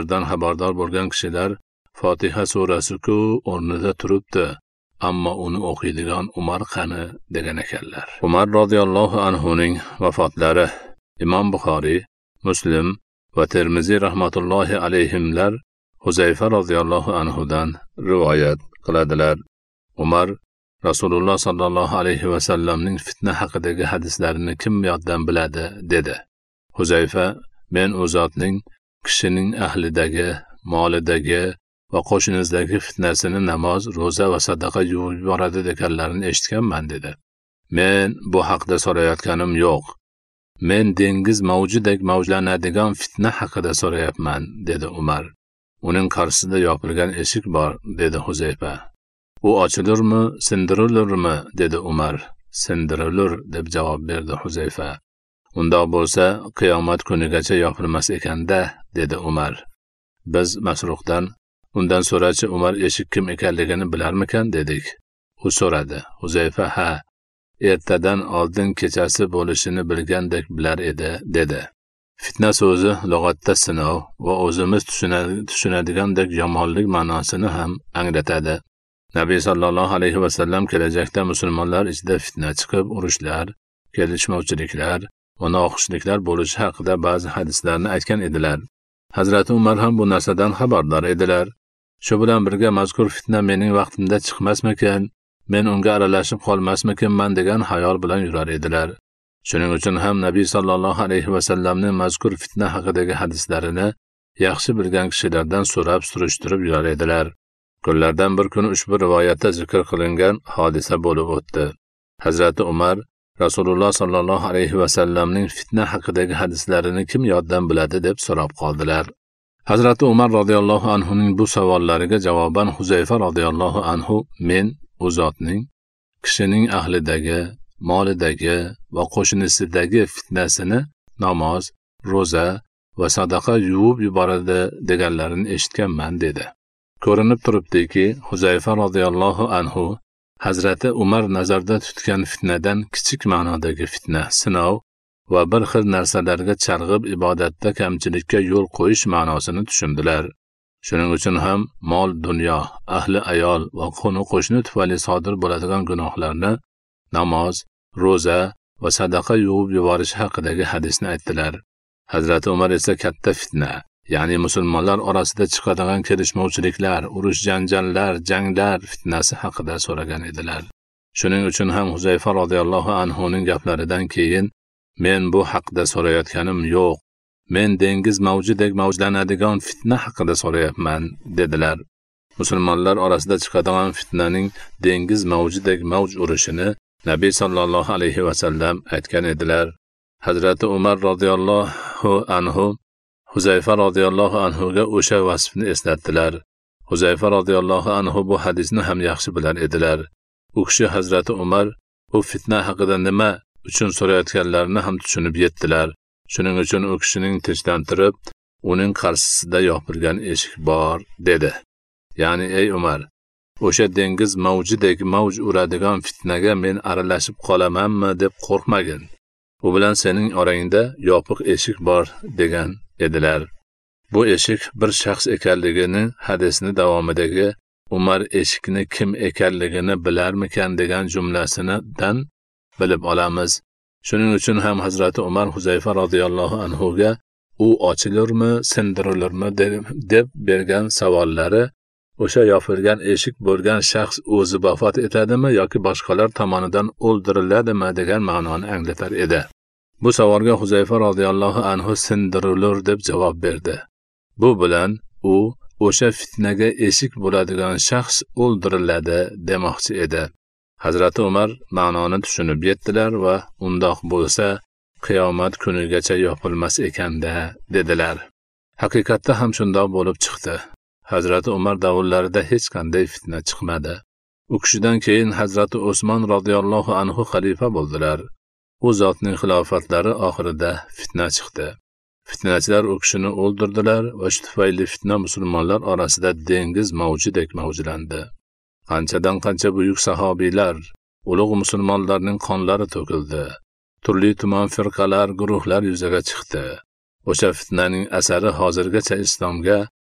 birdan xabardor bo'lgan kishilar Fotiha surasi-ku o'rnida turibdi, ammo uni o'qiydigan Umar qani degan ekanlar. Umar radhiyallohu anhuning vafotlari Imom Buxoriy, Muslim va Termiziy rahmatullohi alayhimlar Huzayfa radhiyallohu anhudan rivoyat qiladilar. Umar Rasululloh sallallohu alayhi va sallamning fitna haqidagi hadislarini kim yoddan biladi dedi. Huzayfa: men u zotning kishining ahlidagi, molidagi va qo'shinizdagi fitnasini namoz, ro'za va sadaqa yuvib yuboradi deganlarini eshitganman dedi. Men bu haqda so'rayotganim yo'q. Men dengiz mavjidek mavjlanadigan fitna haqida so'rayapman dedi Umar. Uning qarshisida yopilgan eshik bor dedi Huzayfa. U ochilurmi, sindirilurmi dedi Umar. Sindirilur deb javob berdi Huzayfa. Undoq bo'lsa qiyomat kunigacha yopilmas ekanda dedi Umar. Biz Masruqdan undan so'rachi Umar eshik kim ekanligini bilarmikan dedik. U so'radi. Huzayfa: ha, ertadan oldin kechasi bo'lishini bilgandek bilar edi dedi. Fitna so'zi lug'atda sinov va o'zimiz tushunadigandak yomonlik ma'nosini ham anglatadi. Nabiy sallallohu alayhi va sallam kelajakda musulmonlar ichida fitna chiqib, urushlar, kelishmovchiliklar va noxushliklar bo'lishi haqida ba'zi hadislarni aytgan edilar. Hazrati Umar ham bu narsadan xabardor edilar. Shu bilan birga mazkur fitna mening vaqtimda chiqmasmikan, men unga aralashib qolmasmikanman degan xayol bilan yurar edilar. Shuning uchun ham Nabiy sallallohu alayhi va sallamning mazkur fitna haqidagi hadislarini yaxshi bilgan kishilardan so'rab surishtirib yurar edilar. Kunlardan bir kuni ushbu rivoyatda zikr qilingan hodisa bo'lib o'tdi. Hazrati Umar Rasululloh sallallohu alayhi va sallamning fitna haqidagi hadislarini kim yoddan biladi deb so'rab qoldilar. Hazrati Umar radhiyallohu anhuning bu savollariga javoban Huzayfa radhiyallohu anhu: men u zotning kishining ahlidagi, molidagi va qo'shinisidagi fitnasini namoz, ro'za va sadaqa yuvib yuboradi deganlarini eshitganman dedi. Ko'rinib turibdiki, Huzayfa radhiyallohu anhu Hazrati Umar nazarda tutgan fitnadan kichik ma'nodagi fitna, sinov va bir xil narsalarga charg'ib ibodatda kamchilikka yo'l qo'yish ma'nosini tushundilar. Shuning uchun ham mol, dunyo, ahli ayol va qo'ni-qo'shni tufayli sodir bo'ladigan gunohlarni namoz, ro'za va sadaqa yuvib yuborish haqidagi hadisni aytdilar. Hazrati Umar esa katta fitna, ya'ni musulmonlar orasida chiqadigan kelishmovchiliklar, urush, janjallar, janglar fitnasi haqida so'ragan edilar. Shuning uchun ham Huzayfa radhiyallohu anhuning gaplaridan keyin men bu haqda so'rayotganim yo'q. Men dengiz mavjidek mavjlanadigan fitna haqida so'rayapman dedilar. Musulmonlar orasida chiqadigan fitnaning dengiz mavjidek mavj urishini Nabiy sallallohu alayhi va sallam aytgan edilar. Hazrati Umar radhiyallohu anhu Huzayfa radhiyallohu anhuga o'sha vasfni eslatdilar. Huzayfa radhiyallohu anhu bu hadisni ham yaxshi bilar edilar. U kishi Hazrati Umar bu fitna haqida nima uchun so'rayotganlarini ham tushunib yetdilar. Shuning uchun u kishining tinchlantirib, uning qarshisida yopilgan eshik bor dedi. Ya'ni ey Umar, o'sha dengiz mavjidek mavj uradigan fitnaga men aralashib qolamanmi deb qo'rqmagin. U bilan sening orangda yopiq eshik bor degan edilar. Bu eshik bir shaxs ekanligini hadisni davomidagi Umar eshikni kim ekanligini bilarmikan degan jumlasidan bilib olamiz. Shuning uchun ham Hazrati Umar Huzayfa radhiyallohu anhuga u ochilurmi, sindirilurmi deb bergan savollari o'sha yopilgan eshik bo'lgan shaxs o'zi vafot etadimi yoki boshqalar tomonidan o'ldiriladimi degan ma'noni anglatar edi. Bu savolga Huzayfa radhiyallohu anhu sindirilur deb javob berdi. Bu bilan u o'sha fitnaga eshik bo'ladigan shaxs o'ldiriladi demoqchi edi. Hazrati Umar ma'noni tushunib yetdilar va undoq bo'lsa qiyomat kunigacha yopilmas ekanda dedilar. Haqiqatda ham shundoq bo'lib chiqdi. Hazrati Umar davrlarida hech qanday fitna chiqmadi. U kishidan keyin Hazrati Osmon radhiyallohu anhu xalifa bo'ldilar. U zotning xilofatlari oxirida fitna chiqdi. Fitnachilar u kishini o'ldirdilar va shu tufayli fitna musulmonlar orasida dengiz mavjidek mavjlandi. Qanchadan qancha buyuk sahobiylar, ulug' musulmonlarning qonlari to'kildi. Turli tuman firqalar, guruhlar yuzaga chiqdi. O'sha fitnaning asari hozirgacha islomga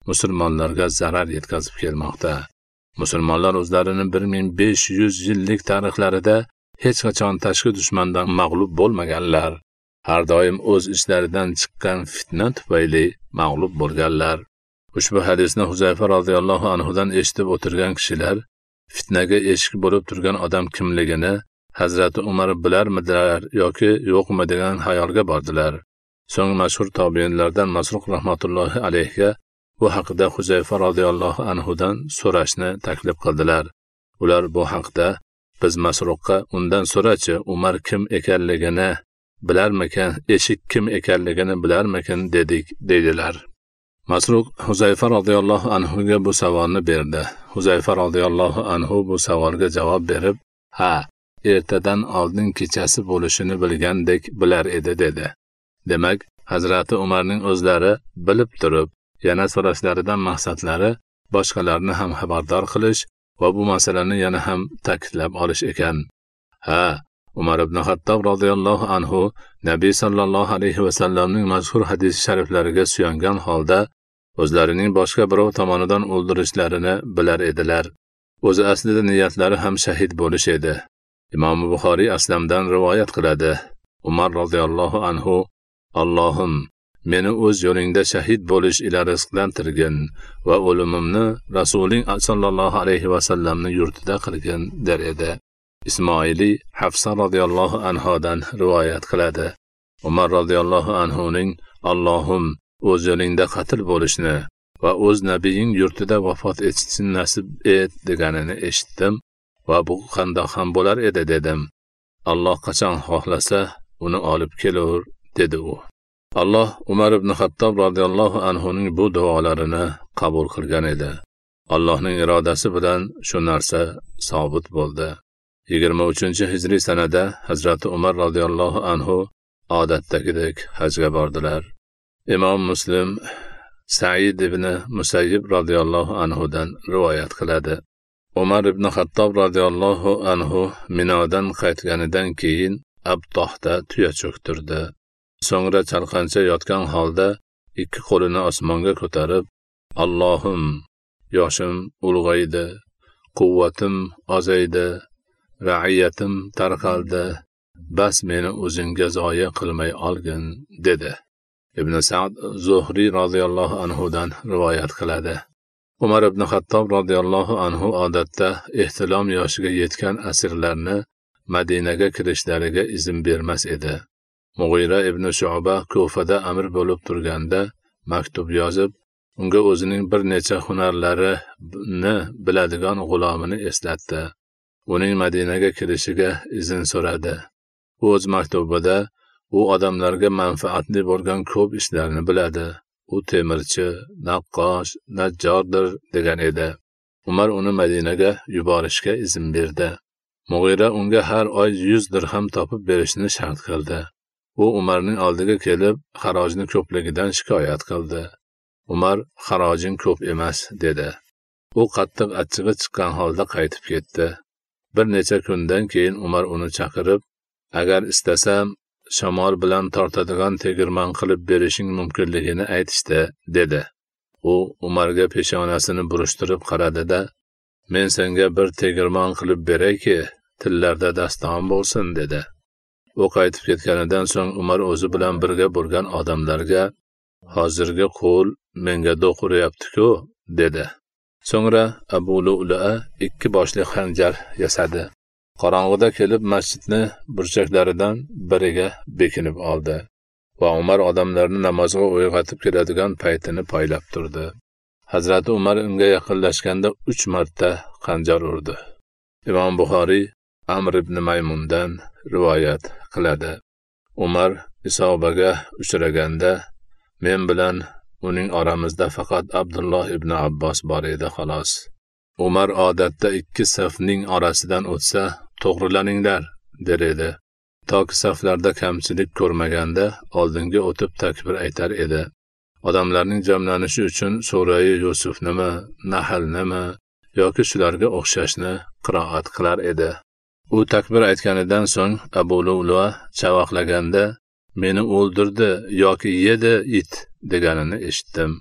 musulmonlarga zarar yetkazib kelmoqda. Musulmonlar o'zlarini 1500 yillik tarixlarida hech qachon tashqi dushmandan mag'lub bo'lmaganlar. Har doim o'z ichlaridan chiqqan fitna tufayli mag'lub bo'lganlar. Ushbu hadisni Huzayfa radhiyallohu anhudan eshitib o'tirgan kishilar fitnaga eshik bo'lib turgan odam kimligini Hazrati Umar bilarmidilar yoki yo'qmi degan xayolga bordilar. So'ng mashhur tobiinlardan Masruq rahmatullohi alayhiga bu haqida Huzayfa radhiyallohu anhudan so'rashni taklif qildilar. Ular bu haqda biz Masruqqa undan so'rachi, Umar kim ekanligini bilarmikan, eshik kim ekanligini bilarmikan dedik deydilar. Masruq Huzayfa radhiyallohu anhuga bu savolni berdi. Huzayfa radhiyallohu anhu bu savolga javob berib, "Ha, ertadan oldin kechasi bo'lishini bilgandek bilar edi" dedi. Demak, Hazrati Umarning o'zlari bilib turib, yana so'rashlaridan maqsadlari boshqalarni ham xabardor qilish va bu masalani yana ham ta'kidlab olish ekan. Ha, Umar ibn Xattob radhiyallohu anhu Nabiy sallallohu alayhi va sallamning mashhur hadis shariflariga suyangan holda o'zlarining boshqa birov tomonidan o'ldirishlarini bilar edilar. O'zi aslida niyatlari ham shahid bo'lish edi. Imom Buxoriy Aslamdan rivoyat qiladi. Umar radhiyallohu anhu: "Allohim, meni o'z yo'lingda shahid bo'lish ila rizqlantirgin va o'limimni Rasuling sallallohu alayhi va sallamning yurtida qilgin" der edi. Ismoili Hafsa radhiyallohu anhodan rivoyat qiladi. Umar radhiyallohu anhuning "Allohim, o'z yo'lingda qatl bo'lishni va o'z nabiying yurtida vafot etishni nasib et" deganini eshitdim va bu qandoq ham bo'lar edi dedim. Alloh qachon xohlasa uni olib kelur dedi u. Alloh Umar ibn Xattob radhiyallohu anhuning bu duolarini qabul qilgan edi. Allohning irodasi bilan shu narsa sobit bo'ldi. 23-hijriy sanada Hazrati Umar radhiyallohu anhu odatdagidek hajga bordilar. Imom Muslim Sa'id ibn Musayyib radhiyallohu anhudan rivoyat qiladi. Umar ibn Xattob radhiyallohu anhu Minodan qaytganidan keyin Abtohda tuya cho'ktirdi. So'ngra chalqancha yotgan holda ikki qo'lini osmonga ko'tarib, "Allohim, yoshim ulg'aydi, quvvatim ozaydi, ra'iyatim tarqaldi, bas meni o'zingga zoya qilmay olgin" dedi. Ibn Sa'd Zuhriy radhiyallohu anhudan rivoyat qiladi. Umar ibn Xattob radhiyallohu anhu odatda ehtilom yoshiga yetgan asirlarni Madinaga kirishlariga izn bermas edi. Mughira ibn Shu'ba Kufada amir bo'lib turganda maktub yozib, unga o'zining bir necha hunarlarini biladigan g'ulomini eslatdi. Uning Madinaga kirishiga izn so'radi. O'z maktubida u odamlarga manfaatli bo'lgan ko'p ishlarni biladi. U temirchi, naqqosh, najjordir degan edi. Umar uni Madinaga yuborishga izn berdi. Mughira unga har oy 100 dirham topib berishni shart qildi. U Umarning oldiga kelib, xarojning ko'pligidan shikoyat qildi. Umar xarojing ko'p emas dedi. U qattiq achchig'i chiqqan holda qaytib ketdi. Bir necha kundan keyin Umar uni chaqirib, "Agar istasam, shamol bilan tortadigan tegirmon qilib berishing mumkinligini aytishdi" dedi. U Umarga peshonasini burishtirib qaradi-da, "Men senga bir tegirmon qilib beray-ki, tillarda daston bo'lsin" dedi. U qaytib ketganidan so'ng Umar o'zi bilan birga bo'lgan odamlarga, "Hozirgi qo'l menga do'q uryapti-ku" dedi. So'ngra Abu Lu'lu'a 2 boshli xanjar yasadi. Qorong'ida kelib masjidni burchaklaridan biriga bekinib oldi va Umar odamlarni namozga uyg'otib keladigan paytini poylab turdi. Hazrati Umar unga yaqinlashganda 3 marta xanjar urdi. Imom Buxoriy Amr ibn Maymundan rivoyat qiladi. Umar isobaga uchraganda, "Men bilan uning oramizda faqat Abdulloh ibn Abbos bor edi xolos." Umar odatda 2 safning orasidan o'tsa, "To'g'rilaninglar" der edi. Toki saflarda kamchilik ko'rmaganda oldinga o'tib takbir aytar edi. Odamlarning jamlanishi uchun Sura-i Yusufnimi, Nahlnimi yoki shularga o'xshashni qiroat qilar edi. U takbir aytganidan so'ng Abu Lu'lu'a chavaqlaganda, "Meni o'ldirdi yoki yedi it" deganini eshitdim.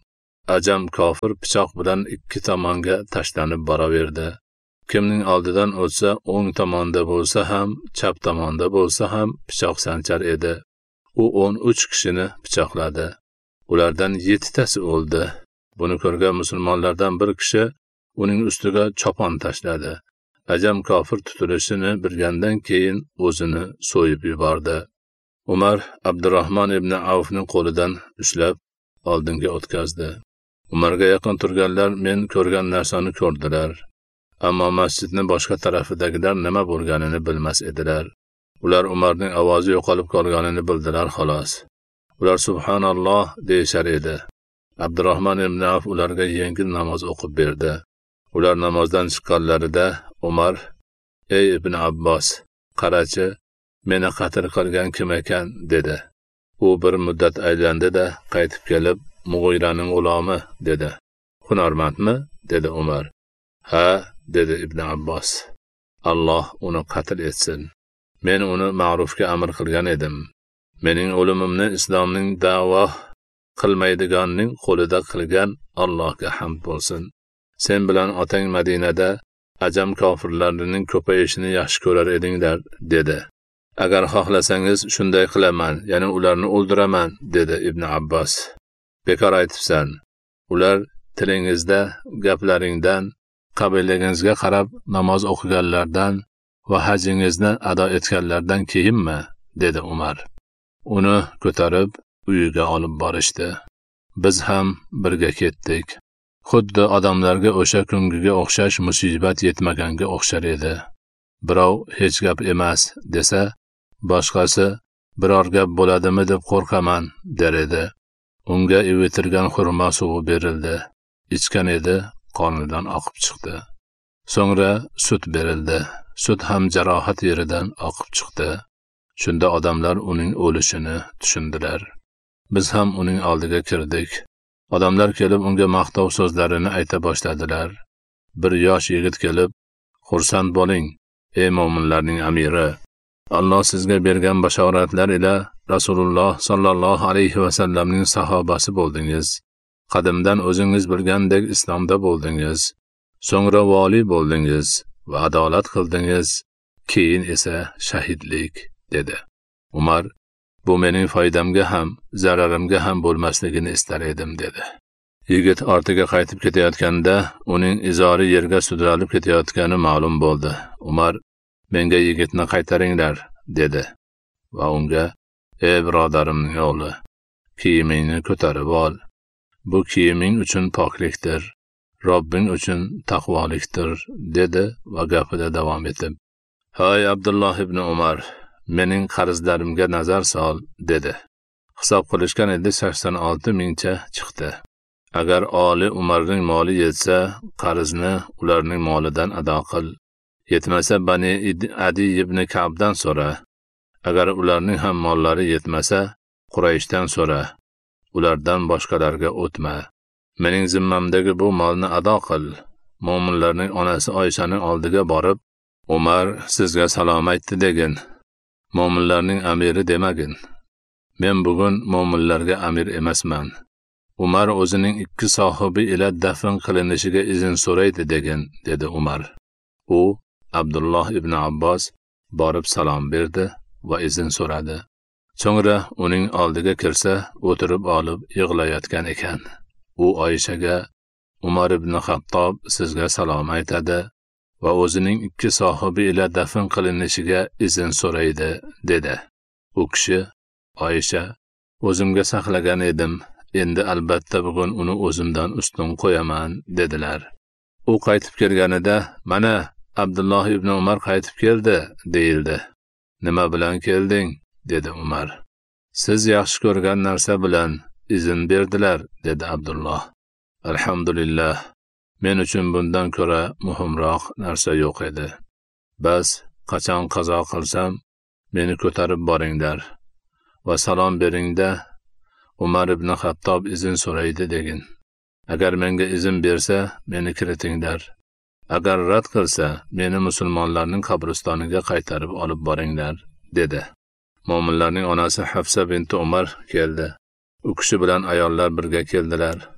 ajam kofir pichoq bilan ikki tomonga tashlanib boraverdi. Kimning oldidan o'tsa, o'ng tomonda bo'lsa ham, chap tomonda bo'lsa ham pichoq sanchar edi. U 13 kishini pichoqladi. Ulardan 7tasi o'ldi. Buni ko'rgan musulmonlardan bir kishi uning ustiga chopon tashladi. Ajam kofir tutilishini bilgandan keyin o'zini so'yib yubordi. Umar Abdurrahmon ibn Avfning qo'lidan ushlab oldinga o'tkazdi. Umarga yaqin turganlar men ko'rgan narsani ko'rdilar. Ammo masjidning boshqa tarafidagilar nima bo'lganini bilmas edilar. Ular Umarning ovozi yo'qolib qolganini bildilar xolos. Ular subhanalloh deyishar edi. Abdurrahmon ibn Avf ularga yengil namoz o'qib berdi. Ular namozdan chiqqanlarida Umar: "Ey ibn Abbos, qarachi, meni qatl qilgan kim ekan?" dedi. U bir muddat aylandi-da, qaytib kelib, "Mug'iraning g'ulomi" dedi. "Hunarmandmi?" dedi Umar. "Ha", dedi ibn Abbos. "Alloh uni qatl etsin. Men uni ma'rufga amr qilgan edim. Mening o'limimni islomning da'vo qilmaydiganning qo'lida qilgan Allohga hamd bo'lsin. Sen bilan otang Madinada ajam kofirlarining ko'payishini yaxshi ko'rar edinglar", dedi. "Agar xohlasangiz shunday qilaman, ya'ni ularni o'ldiraman", dedi ibn Abbos. "Bekor aytibsan. Ular tilingizda, gaplaringdan, qabilangizga qarab namoz o'qiganlardan va hajingizni ado etganlardan keyinmi?" dedi Umar. Uni ko'tarib uyiga olib borishdi. Biz ham birga ketdik. Xuddi odamlarga o'sha kungiga o'xshash musibat yetmaganga o'xshar edi. Birov hech gap emas desa, boshqasi biror gap bo'ladimi deb qo'rqaman der edi. Unga ivitirgan xurmo suvi berildi. Ichgan edi, qonidan oqib chiqdi. So'ngra sut berildi. Sut ham jarohat yeridan oqib chiqdi. Shunda odamlar uning o'lishini tushundilar. Biz ham uning oldiga kirdik. Odamlar kelib unga maqtov so'zlarini ayta boshladilar. Bir yosh yigit kelib: "Xursand bo'ling, ey mo'minlarning amiri. Alloh sizga bergan bashoratlar ila Rasululloh sallallohu alayhi va sallamning sahobasi bo'ldingiz. Qadimdan o'zingiz bilgandek islomda bo'ldingiz. So'ngra vali bo'ldingiz va adolat qildingiz. Keyin esa shahidlik", dedi. Umar: "Bu mening foydamga ham, zararimga ham bo'lmasligini istar edim", dedi. Yigit ortiga qaytib ketayotganda uning izori yerga sudralib ketayotgani ma'lum bo'ldi. Umar: "Menga yigitni qaytaringlar", dedi va unga: "Ey birodarimning o'g'li, kiyimingni ko'tarib ol. Bu kiyiming uchun poklikdir, Robbing uchun taqvolikdir", dedi va gapida davom etib: "Hay Abdulloh ibn Umar, mening qarzlarimga nazar sol", dedi. Hisob qilishgan edi 86 mingcha chiqdi. Agar oli Umarning moli yetsa, qarzni ularning molidan ado qil. Yetmasa Bani Adi ibn Ka'bdan so'ra. Agar ularning ham mollari yetmasa, Qurayshdan so'ra. Ulardan boshqalarga o'tma. Mening zimmamdagi bu molni ado qil. Mo'minlarning onasi Oyshaning oldiga borib, "Umar sizga salom aytdi" degin. Mo'minlarning amiri demagin. Men bugun mo'minlarga amir emasman. Umar o'zining 2 sohibi ila dafn qilinishiga izn so'raydi degin, dedi Umar. U Abdulloh ibn Abbos borib salom berdi va izn so'radi. So'ngra uning oldiga kirsa, o'tirib olib yig'layotgan ekan. U Oyshaga: "Umar ibn Xattob sizga salom aytadi va o'zining 2 sohibi ila dafn qilinishiga izn so'raydi", dedi. U kishi: "Oysha, o'zimga saqlagan edim. Endi albatta bugun uni o'zimdan ustun qo'yaman", dedilar. U qaytib kelganida: "Mana Abdulloh ibn Umar qaytib keldi", deyildi. "Nima bilan kelding?" dedi Umar. "Siz yaxshi ko'rgan narsa bilan izn berdilar", dedi Abdulloh. "Alhamdulillah. Men uchun bundan ko'ra muhimroq narsa yo'q edi. Bas, qachon qazo qilsam, meni ko'tarib boringlar va salom beringda Umar ibn Xattob izn so'raydi degin. Agar menga izn bersa, meni kiritinglar. Agar rad qilsa, meni musulmonlarning qabristoniga qaytarib olib boringlar", dedi. Mo'minlarning onasi Hafsa binti Umar keldi. U kishi bilan ayollar birga keldilar.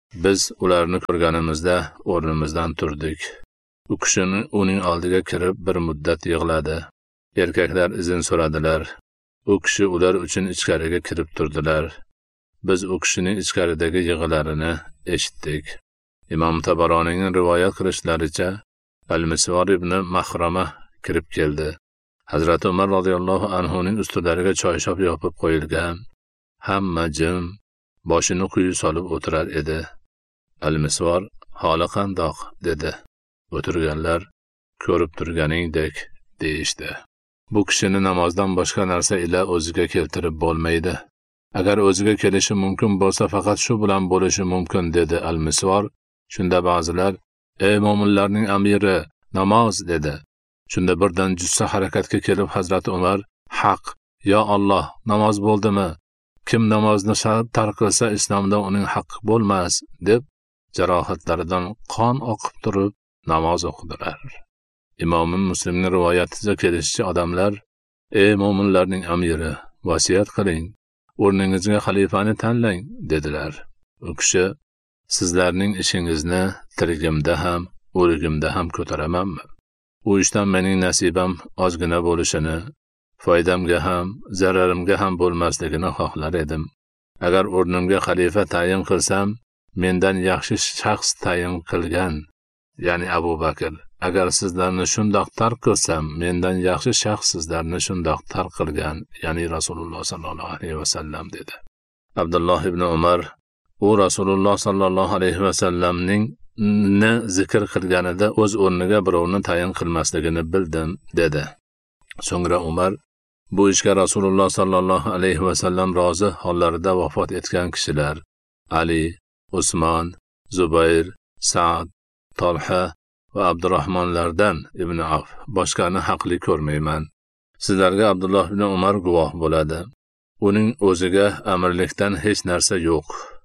Biz ularni ko'rganimizda o'rnimizdan turdik. U kishi uning oldiga kirib bir muddat yig'ladi. Erkaklar izn so'radilar. U kishi ular uchun ichkariga kirib turdilar. Biz u kishining ichkaridagi yig'larini eshitdik. Imom Tabaronining rivoyat qilishlaricha Al-Misvar ibn Mahrama kirib keldi. Hazrat Umar radhiyallohu anhuning ustilariga choyshob yopib qo'yilgan. Hamma jim, boshini quyi solib o'tirar edi. Al-Misvar holi qandoq dedi. O'tirganlar ko'rib turganingdek deyishdi. Bu kishini namozdan boshqa narsa ila o'ziga keltirib bo'lmaydi. Agar o'ziga kelishi mumkin bo'lsa, faqat shu bilan bo'lishi mumkin dedi Al-Misvar. Shunda ba'zilar, ey mo'minlarning amiri, namoz dedi. Shunda birdan jussa harakatga kelib Hazrat Umar, haq, yo Alloh, namoz bo'ldimi? Kim namozni tark qilsa islomda uning haqqi bo'lmas, deb jarohatlaridan qon oqib turib namoz o'qidilar. Imom Muslimning rivoyatiga kelishicha odamlar, ey mo'minlarning amiri, vasiyat qiling, o'rningizga xalifani tanlang dedilar. U kishi, sizlarning ishingizni tirigimda ham, o'ligimda ham ko'taramanmi? U ishdan mening nasibam ozgina bo'lishini, foydamga ham, zararimga ham bo'lmasligini xohlar edim. Agar o'rnimga xalifa tayin qilsam, mendan yaxshi shaxs tayin qilgan, ya'ni Abu Bakr. Agar sizlarni shundoq tark qilsam, mendan yaxshi shaxs sizlarni shundoq tark qilgan, ya'ni Rasululloh sallallohu alayhi vasallam dedi. Abdulloh ibn Umar u Rasululloh sallallohu alayhi vasallamning zikr qilganida o'z o'rniga birovni tayin qilmasligini bildim dedi. So'ngra Umar bu ishga Rasululloh sallallohu alayhi vasallam rozi hollarida vafot etgan kishilar Ali, Usmon, Zubayr, Sa'd, Talha va Abdurrahmonlardan ibn Af boshqani haqli ko'rmayman. Sizlarga Abdulloh ibn Umar guvoh bo'ladi. Uning o'ziga amirlikdan hech narsa yo'q.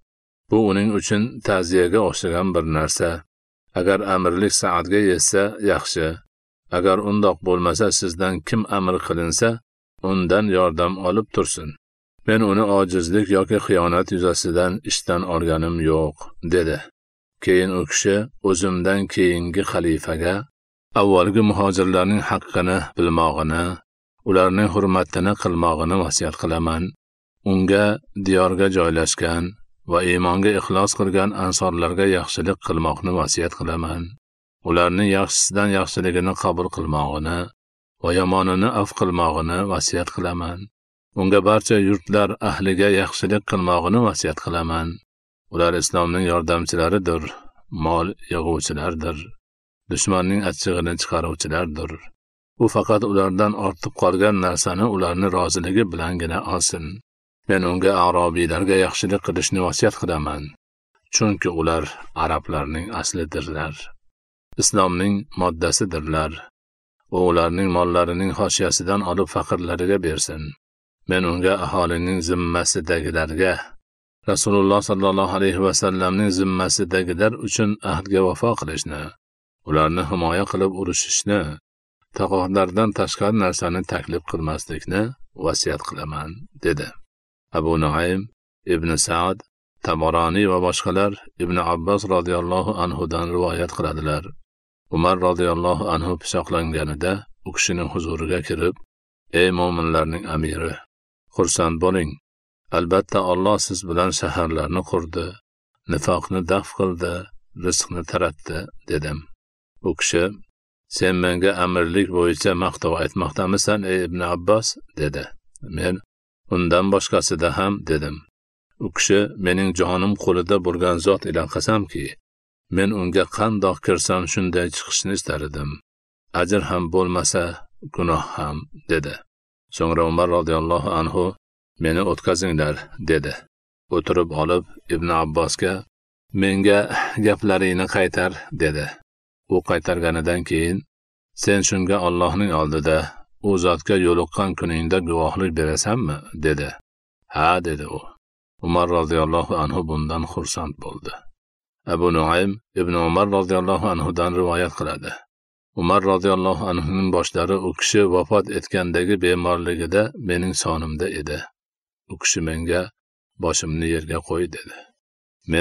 Bu uning uchun ta'ziyaga o'xshagan bir narsa. Agar amirlik Sa'dga yetsa yaxshi. Agar undoq bo'lmasa sizdan kim amir qilinsa, undan yordam olib tursin. Men uni ojizlik yoki xiyonat yuzasidan ishdan olganim yo'q, dedi. Keyin u kishi o'zimdan keyingi xalifaga avvalgi muhojirlarning haqqini bilmog'ini, ularning hurmatini qilmog'ini vasiyat qilaman. Unga diyorga joylashgan va iymonga ixlos qilgan ansorlarga yaxshilik qilmoqni vasiyat qilaman. Ularning yaxshisidan yaxshiligini qabul qilmog'ini va yomonini af qilmog'ini vasiyat qilaman. Unga barcha yurtlar ahliga yaxshilik qilmog'ini vasiyat qilaman. Ular islomning yordamchilaridir, mol yig'uvchilardir, dushmanning achchig'ini chiqaruvchilardir. U faqat ulardan ortib qolgan narsani ularning roziligi bilangina olsin. Men unga arobiylarga yaxshilik qilishni vasiyat qilaman, chunki ular arablarning aslidirlar. Islomning moddasidirlar. Va ularning mollarining xoshiyasidan olib faqirlariga bersin. Men unga aholining zimmasidagilarga, Rasululloh sallallohu alayhi vasallamning zimmasidagilar uchun ahdga vafo qilishni, ularni himoya qilib urushishni, taqolardan tashqari narsani taklif qilmaslikni vasiyat qilaman, dedi. Abu Nuaym, Ibn Sa'd, Tabaroni va boshqalar Ibn Abbos radhiyallohu anhudan rivoyat qiladilar. Umar radhiyallohu anhu pichoqlanganida u kishining huzuriga kirib, ey mo'minlarning amiri, xursand bo'ling. Albatta Alloh siz bilan shaharlarni qurdi, nifoqni daf qildi, rizqni taratdi, dedim. U kishi, sen menga amirlik bo'yicha maqtov aytmoqdamisan, ey Ibn Abbos, dedi. Men undan boshqasida ham dedim. U kishi, mening jonim qo'lida bo'lgan zot ila qasamki, men unga qandoq kirsam shunday chiqishni istardim. Ajr ham bo'lmasa, gunoh ham, dedi. So'ngra Umar radhiyallohu anhu meni o'tkazinglar, dedi. O'tirib olib Ibn Abbosga menga gaplaringni qaytar, dedi. U qaytarganidan keyin sen shunga Allohning oldida u zotga yo'liqqan kuningda guvohlik berasanmi, dedi. Ha, dedi u. Umar radhiyallohu anhu bundan xursand bo'ldi. Abu Nuaym Ibn Umar radhiyallohu anhudan rivoyat qiladi. Umar radhiyallohu anhuning boshlari u kishi vafot etgandagi bemorligida mening sonimda edi. U kishi menga boshimni yerga qo'y, dedi. Men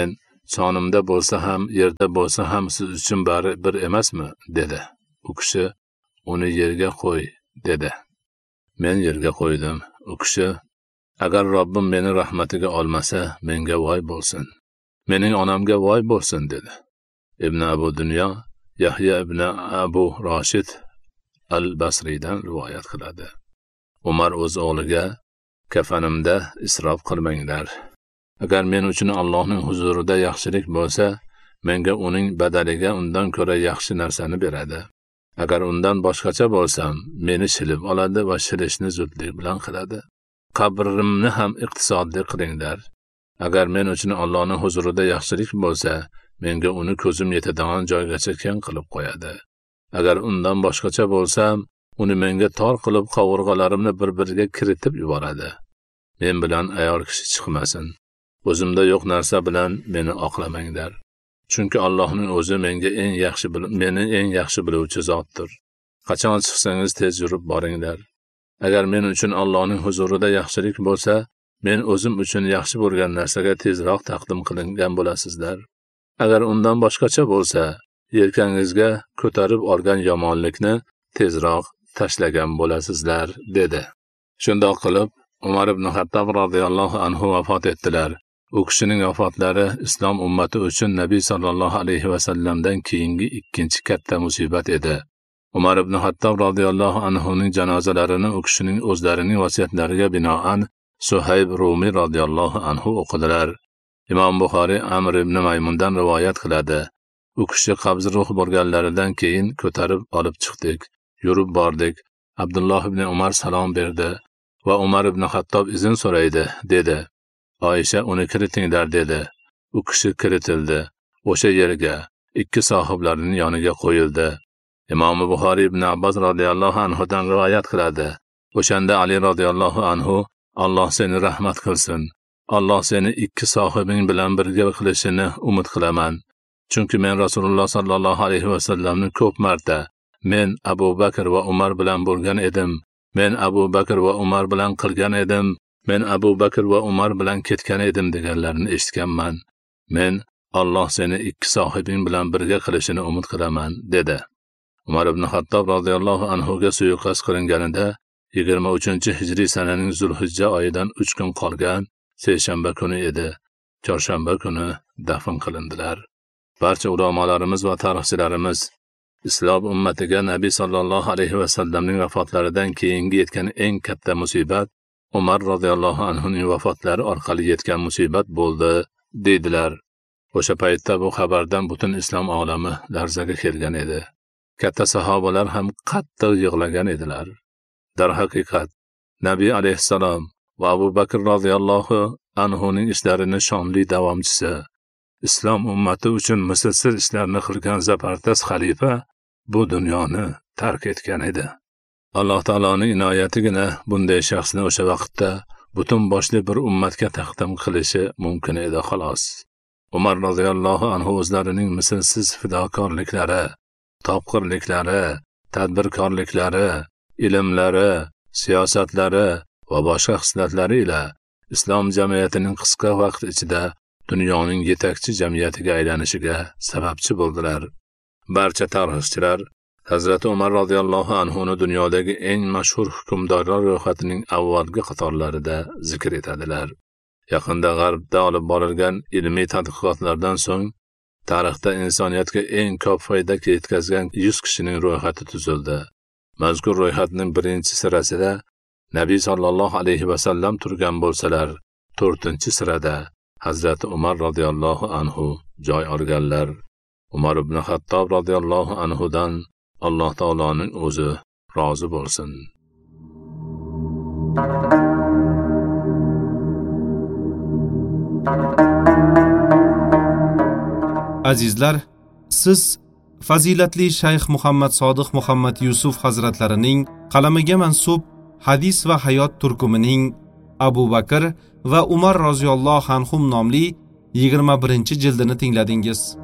sonimda bo'lsa ham, yerda bo'lsa ham siz uchun bari bir emasmi? dedi. U kishi, uni yerga qo'y, dedi. Men yerga qo'ydim. U kishi, agar Robbim meni rahmatiga olmasa, menga voy bo'lsin. Mening onamga voy bo'lsin, dedi. Ibn Abu Dunyo, Yahya ibn Abu Rashid al-Basriydan rivoyat qiladi. Umar o'z o'g'liga, kafanimda isrof qilmanglar. Agar men uchun Allohning huzurida yaxshilik bo'lsa, menga uning badaliga undan ko'ra yaxshi narsani beradi. Agar undan boshqacha bo'lsam, meni shilib oladi va shilishni zudlik bilan qiladi. Qabrimni ham iqtisodli qilinglar. Agar men uchun Allohning huzurida yaxshilik bo'lsa, menga uni ko'zim yetadigan joygacha keng qilib qo'yadi. Agar undan boshqacha bo'lsam, uni menga tor qilib qovurg'alarimni bir-biriga kiritib yuboradi. Men bilan ayol kishi chiqmasin. O'zimda yo'q narsa bilan meni oqlamanglar. Chunki Allohning o'zi meni eng yaxshi biluvchi zotdir. Qachon chiqsangiz tez yurib boringlar. Agar men uchun Allohning huzurida yaxshilik bo'lsa, men o'zim uchun yaxshi bo'lgan narsaga tezroq taqdim qilingan bo'lasizlar. Agar undan boshqacha bo'lsa, yelkangizga ko'tarib olgan yomonlikni tezroq tashlagan bo'lasizlar, dedi. Shundoq qilib, Umar ibn Xattob radhiyallohu anhu vafot etdilar. U kishining vafotlari islom ummati uchun Nabiy sallallohu alayhi va sallamdan keyingi ikkinchi katta musibat edi. Umar ibn Xattob radhiyallohu anhuning janozalarini u kishining o'zlarining vasiyatlariga binoan Suhayb Rumi radhiyallohu anhu o'qidilar. Imom Buxoriy Amr ibn Maymundan rivoyat qiladi. U kishi qabz ruh bo'lganlaridan keyin ko'tarib olib chiqdik, yurib bordik. Abdulloh ibn Umar salom berdi va Umar ibn Xattob izn so'raydi, dedi. Oysha uni kiritinglar, dedi. U kishi kiritildi. O'sha yerga ikki sohiblarining yoniga qo'yildi. Imom Buxoriy ibn Abbos radhiyallohu anhudan rivoyat qiladi. O'shanda Ali radhiyallohu anhu, Alloh seni rahmat qilsin. Alloh seni ikki sohibing bilan birga qilishini umid qilaman. Chunki men Rasululloh sallallohu alayhi va sallamni ko'p marta men Abu Bakr va Umar bilan bo'lgan edim. Men Abu Bakr va Umar bilan qilgan edim. Men Abu Bakr va Umar bilan ketgan edim deganlarini eshitganman. Men Alloh seni ikki sohibing bilan birga qilishini umid qilaman, dedi. Umar ibn Xattob radhiyallohu anhuga suiqasd qilinganida 23-hijriy sananing Zulhijja oyidan 3 kun qolgan seshanba kuni edi. Chorshanba kuni dafn qilindilar. Barcha ulamolarimiz va tarixchilarimiz islom ummatiga Nabiy sallallohu alayhi va sallamning vafotlaridan keyingi yetgan eng katta musibat Umar radhiyallohu anhuning vafotlari orqali yetgan musibat bo'ldi, deydilar. O'sha paytda bu xabardan butun islom olami larzaga kelgan edi. Katta sahobalar ham qattiq yig'lagan edilar. Darhaqiqat, Nabiy alayhissalom va Abu Bakr radhiyallohu anhuning ishlarini shonli davomchisi, islom ummati uchun mislsiz ishlarni qilgan zabardas xalifa bu dunyoni tark etgan edi. Alloh taoloning inoyatigina bunday shaxsni o'sha vaqtda butun boshli bir ummatga taqdim qilishi mumkin edi, xolos. Umar radhiyallohu anhu o'zlarining mislsiz fidokorliklari, topqirliklari, tadbirkorliklari, ilmlari, siyosatlari va boshqa xislatlari ila islom jamiyatining qisqa vaqt ichida dunyoning yetakchi jamiyatiga aylanishiga sababchi bo'ldilar. Barcha tarixchilar Hazrati Umar radhiyallohu anhuni dunyodagi eng mashhur hukmdorlar ro'yxatining avvalgi qatorlarida zikr etadilar. Yaqinda G'arbda olib borilgan ilmiy tadqiqotlardan so'ng tarixda insoniyatga eng ko'p foyda yetkazgan 100 kishining ro'yxati tuzildi. Mazkur ro'yxatning birinchi sirasida Nabiy sallallohu alayhi va sallam turgan bo'lsalar, 4-sirada Hazrati Umar radhiyallohu anhu joy olganlar. Umar ibn Xattob radhiyallohu anhudan Alloh taoloning o'zi rozi bo'lsin. Azizlar, siz fazilatli Shayx Muhammad Sodiq Muhammad Yusuf hazratlarining qalamiga mansub hadis va hayot turkumining Abu Bakr va Umar roziyallohu anhum nomli 21-jildini tingladingiz.